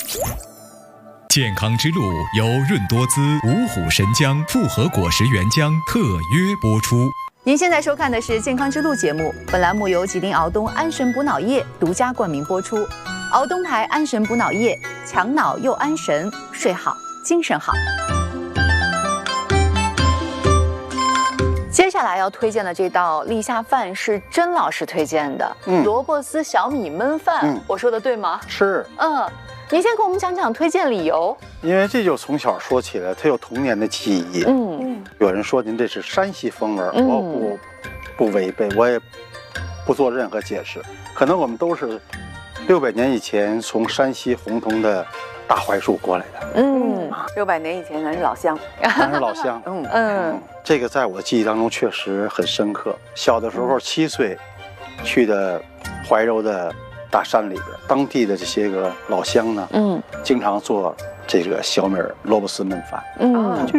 健康之路由润多滋、五虎神姜复合果实原浆特约播出。 您现在收看的是《健康之路》节目，本栏目由吉林敖东安神补脑液独家冠名播出。敖东牌安神补脑液，强脑又安神，睡好精神好。接下来要推荐的这道立夏饭是甄老师推荐的，萝卜丝小米焖饭，我说的对吗？ 是， 您先给我们讲讲推荐理由。 因为这就从小说起来，他有童年的记忆。有人说您这是山西风味，我不违背，我也不做任何解释。可能我们都是600年以前从山西洪洞的大槐树过来的。 600年以前咱是老乡， 咱是老乡。这个在我的记忆当中确实很深刻。小的时候7岁，去的怀柔的大山里边，当地的这些个老乡呢，经常做这个小米萝卜丝焖饭。